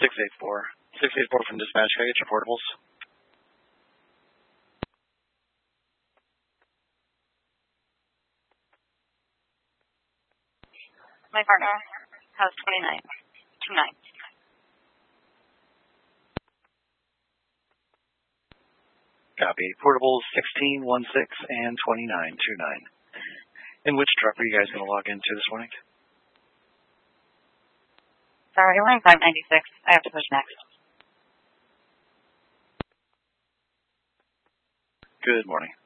684. 684 from dispatch. Can I get your portables? My partner has 29. 29. Copy. Portables 16, 16, and 29, 29. And which truck are you guys going to log into this morning? Sorry, we're in 596. I have to push next. Good morning.